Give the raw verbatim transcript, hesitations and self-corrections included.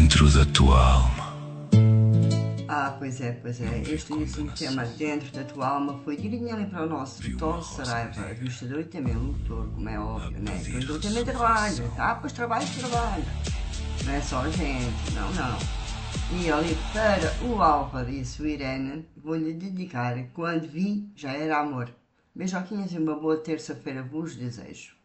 dentro da tua alma. Ah, pois é, pois é. Este último tema, Dentro da Tua Alma, foi direitinho ali para o nosso Tom Saraiva, administrador e também lutor, como é óbvio, né? Pois eu também trabalho, tá? Pois trabalho, trabalho. Não é só gente, não, não. E ali para o Álvaro e a sua Irene, vou-lhe dedicar Quando Vi Já Era Amor. Beijoquinhas e uma boa terça-feira vos desejo.